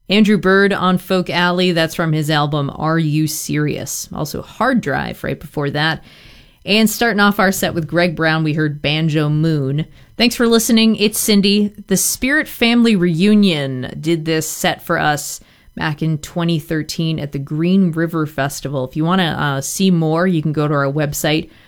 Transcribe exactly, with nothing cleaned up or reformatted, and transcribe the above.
Andrew Bird on Folk Alley, that's from his album Are You Serious? Also Hard Drive right before that. And starting off our set with Greg Brown, we heard Banjo Moon. Thanks for listening. It's Cindy. The Spirit Family Reunion did this set for us back in twenty thirteen at the Green River Festival. If you want to uh, see more, you can go to our website,